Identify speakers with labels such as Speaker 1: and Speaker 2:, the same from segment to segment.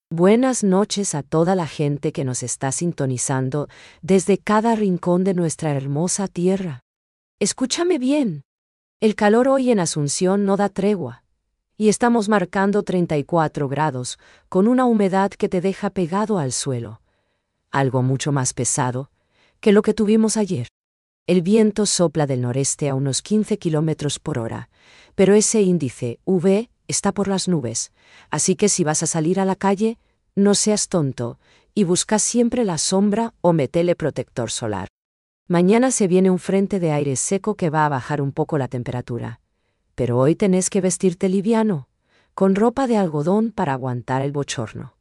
Speaker 1: Buenas noches a toda la gente que nos está sintonizando desde cada rincón de nuestra hermosa tierra. Escúchame bien. El calor hoy en Asunción no da tregua. Y estamos marcando 34 grados, con una humedad que te deja pegado al suelo. Algo mucho más pesado que lo que tuvimos ayer. El viento sopla del noreste a unos 15 kilómetros por hora, pero ese índice UV está por las nubes, así que si vas a salir a la calle, no seas tonto y busca siempre la sombra o metele protector solar. Mañana se viene un frente de aire seco que va a bajar un poco la temperatura, pero hoy tenés que vestirte liviano, con ropa de algodón para aguantar el bochorno.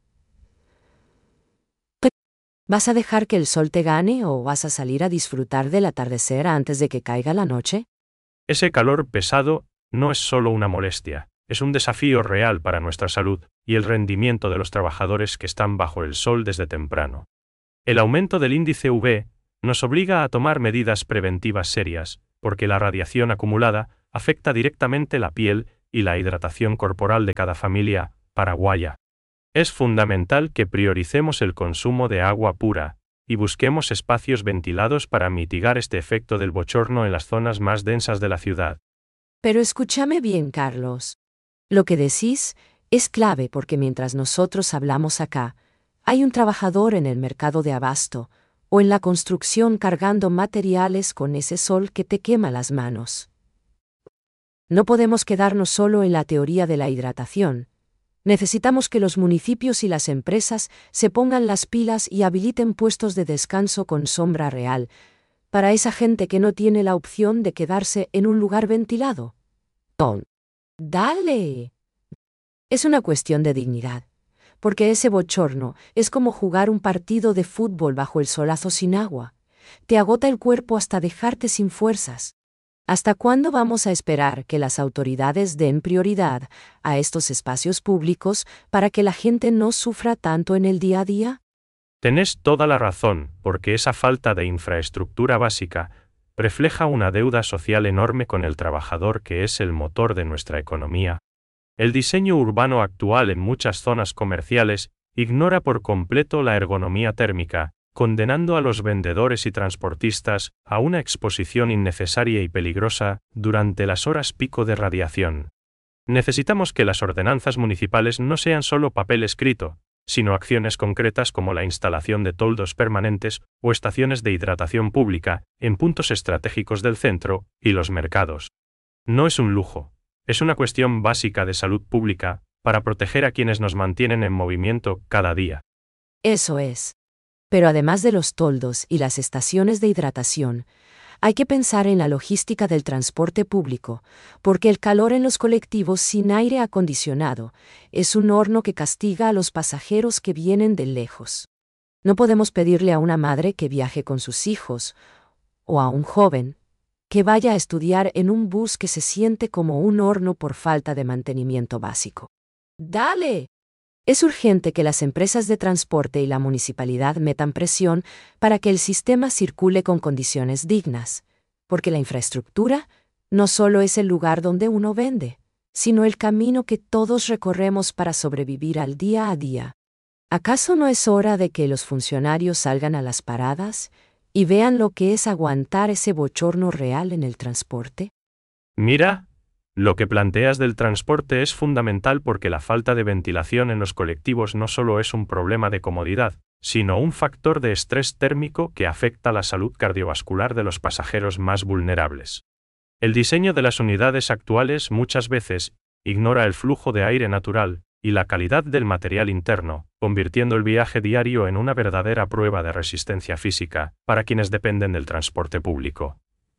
Speaker 1: ¿Vas a dejar que el sol te gane o vas a salir a disfrutar del atardecer antes de que caiga la noche?
Speaker 2: Ese calor pesado no es solo una molestia, es un desafío real para nuestra salud y el rendimiento de los trabajadores que están bajo el sol desde temprano. El aumento del índice UV nos obliga a tomar medidas preventivas serias, porque la radiación acumulada afecta directamente la piel y la hidratación corporal de cada familia paraguaya. Es fundamental que prioricemos el consumo de agua pura y busquemos espacios ventilados para mitigar este efecto del bochorno en las zonas más densas de la ciudad.
Speaker 1: Pero escúchame bien, Carlos. Lo que decís es clave porque mientras nosotros hablamos acá, hay un trabajador en el mercado de abasto o en la construcción cargando materiales con ese sol que te quema las manos. No podemos quedarnos solo en la teoría de la hidratación. Necesitamos que los municipios y las empresas se pongan las pilas y habiliten puestos de descanso con sombra real, para esa gente que no tiene la opción de quedarse en un lugar ventilado. ¡Dale! Es una cuestión de dignidad, porque ese bochorno es como jugar un partido de fútbol bajo el solazo sin agua. Te agota el cuerpo hasta dejarte sin fuerzas. ¿Hasta cuándo vamos a esperar que las autoridades den prioridad a estos espacios públicos para que la gente no sufra tanto en el día a día?
Speaker 2: Tenés toda la razón, porque esa falta de infraestructura básica refleja una deuda social enorme con el trabajador que es el motor de nuestra economía. El diseño urbano actual en muchas zonas comerciales ignora por completo la ergonomía térmica, condenando a los vendedores y transportistas a una exposición innecesaria y peligrosa durante las horas pico de radiación. Necesitamos que las ordenanzas municipales no sean solo papel escrito, sino acciones concretas como la instalación de toldos permanentes o estaciones de hidratación pública en puntos estratégicos del centro y los mercados. No es un lujo, es una cuestión básica de salud pública para proteger a quienes nos mantienen en movimiento cada día.
Speaker 1: Eso es. Pero además de los toldos y las estaciones de hidratación, hay que pensar en la logística del transporte público, porque el calor en los colectivos sin aire acondicionado es un horno que castiga a los pasajeros que vienen de lejos. No podemos pedirle a una madre que viaje con sus hijos, o a un joven que vaya a estudiar en un bus que se siente como un horno por falta de mantenimiento básico. ¡Dale! Es urgente que las empresas de transporte y la municipalidad metan presión para que el sistema circule con condiciones dignas, porque la infraestructura no solo es el lugar donde uno vende, sino el camino que todos recorremos para sobrevivir al día a día. ¿Acaso no es hora de que los funcionarios salgan a las paradas y vean lo que es aguantar ese bochorno real en el transporte?
Speaker 2: Mira, lo que planteas del transporte es fundamental porque la falta de ventilación en los colectivos no solo es un problema de comodidad, sino un factor de estrés térmico que afecta la salud cardiovascular de los pasajeros más vulnerables. El diseño de las unidades actuales muchas veces ignora el flujo de aire natural y la calidad del material interno, convirtiendo el viaje diario en una verdadera prueba de resistencia física para quienes dependen del transporte público.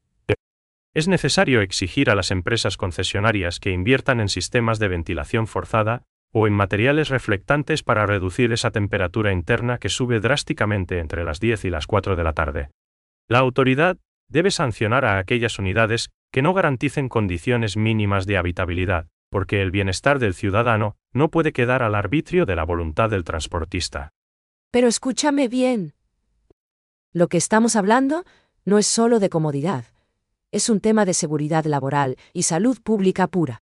Speaker 2: Es necesario exigir a las empresas concesionarias que inviertan en sistemas de ventilación forzada o en materiales reflectantes para reducir esa temperatura interna que sube drásticamente entre las 10 y las 4 de la tarde. La autoridad debe sancionar a aquellas unidades que no garanticen condiciones mínimas de habitabilidad, porque el bienestar del ciudadano no puede quedar al arbitrio de la voluntad del transportista.
Speaker 1: Pero escúchame bien. Lo que estamos hablando no es solo de comodidad. Es un tema de seguridad laboral y salud pública pura.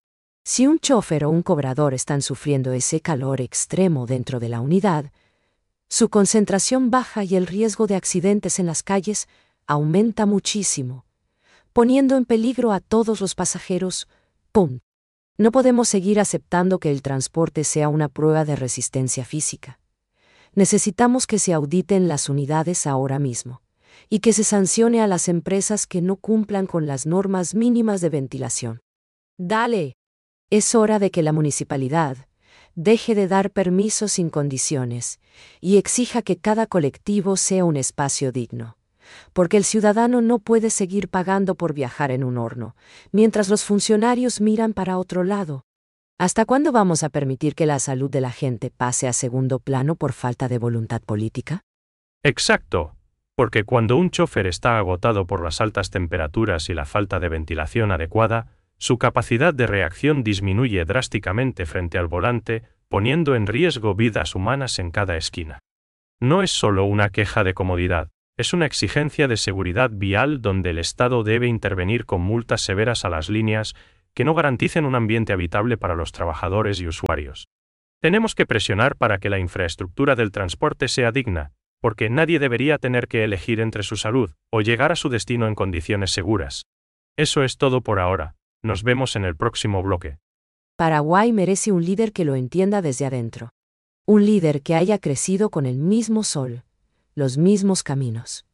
Speaker 1: Si un chofer o un cobrador están sufriendo ese calor extremo dentro de la unidad, su concentración baja y el riesgo de accidentes en las calles aumenta muchísimo, poniendo en peligro a todos los pasajeros. ¡Pum! No podemos seguir aceptando que el transporte sea una prueba de resistencia física. Necesitamos que se auditen las unidades ahora mismo y que se sancione a las empresas que no cumplan con las normas mínimas de ventilación. ¡Dale! Es hora de que la municipalidad deje de dar permisos sin condiciones y exija que cada colectivo sea un espacio digno, porque el ciudadano no puede seguir pagando por viajar en un horno, mientras los funcionarios miran para otro lado. ¿Hasta cuándo vamos a permitir que la salud de la gente pase a segundo plano por falta de voluntad política?
Speaker 2: Exacto, porque cuando un chofer está agotado por las altas temperaturas y la falta de ventilación adecuada, su capacidad de reacción disminuye drásticamente frente al volante, poniendo en riesgo vidas humanas en cada esquina. No es solo una queja de comodidad, es una exigencia de seguridad vial donde el Estado debe intervenir con multas severas a las líneas que no garanticen un ambiente habitable para los trabajadores y usuarios. Tenemos que presionar para que la infraestructura del transporte sea digna, porque nadie debería tener que elegir entre su salud o llegar a su destino en condiciones seguras. Eso es todo por ahora. Nos vemos en el próximo bloque.
Speaker 1: Paraguay merece un líder que lo entienda desde adentro. Un líder que haya crecido con el mismo sol, los mismos caminos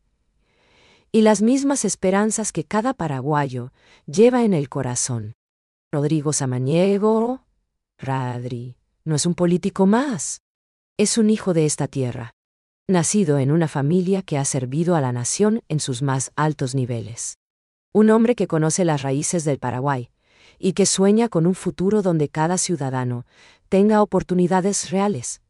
Speaker 1: y las mismas esperanzas que cada paraguayo lleva en el corazón. Rodrigo Samaniego, Radri, no es un político más. Es un hijo de esta tierra, nacido en una familia que ha servido a la nación en sus más altos niveles. Un hombre que conoce las raíces del Paraguay y que sueña con un futuro donde cada ciudadano tenga oportunidades reales.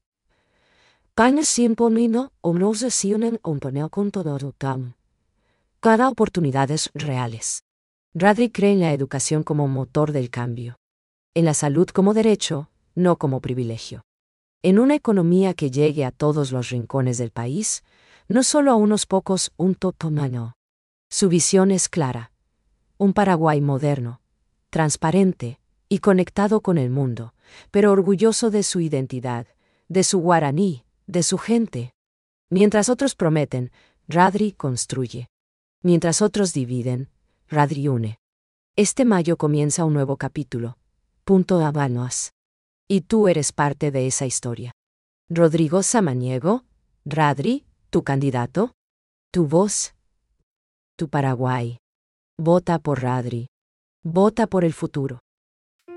Speaker 1: Cada oportunidades reales. Radri cree en la educación como motor del cambio. En la salud como derecho, no como privilegio. En una economía que llegue a todos los rincones del país, no solo a unos pocos, un totomano. Su visión es clara. Un Paraguay moderno, transparente y conectado con el mundo, pero orgulloso de su identidad, de su guaraní, de su gente. Mientras otros prometen, Radri construye. Mientras otros dividen, Radri une. Este mayo comienza un nuevo capítulo. Punto Habanos. Y tú eres parte de esa historia. Rodrigo Samaniego, Radri, tu candidato, tu voz, tu Paraguay. Vota por Radri. Vota por el futuro.